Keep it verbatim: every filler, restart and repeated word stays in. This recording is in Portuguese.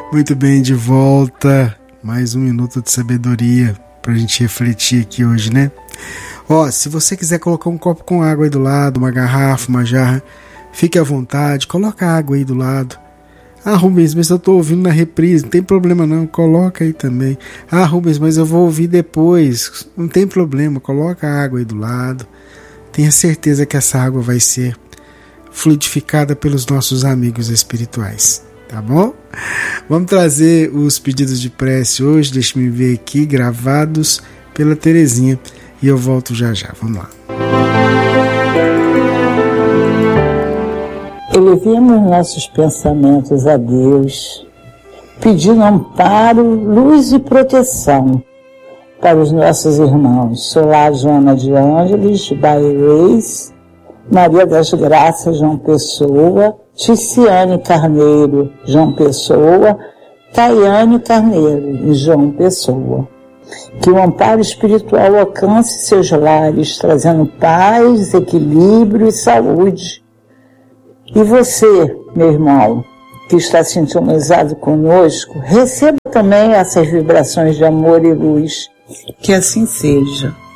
Muito bem, de volta. Mais um minuto de sabedoria pra gente refletir aqui hoje, né? Ó, se você quiser colocar um copo com água aí do lado, uma garrafa, uma jarra, fique à vontade, coloca a água aí do lado. Ah, Rubens, mas eu tô ouvindo na reprise, não tem problema não, coloca aí também. Ah, Rubens, mas eu vou ouvir depois, não tem problema, coloca a água aí do lado. Tenha certeza que essa água vai ser fluidificada pelos nossos amigos espirituais, tá bom? Vamos trazer os pedidos de prece hoje, deixa-me ver aqui, gravados pela Terezinha, e eu volto já já, vamos lá. Elevemos nossos pensamentos a Deus, pedindo amparo, luz e proteção para os nossos irmãos Solar Joana de Ângeles, Bairês, Maria das Graças, João Pessoa, Ticiane Carneiro, João Pessoa, Tayane Carneiro, João Pessoa. Que o amparo espiritual alcance seus lares, trazendo paz, equilíbrio e saúde. E você, meu irmão, que está sintonizado conosco, receba também essas vibrações de amor e luz. Que assim seja.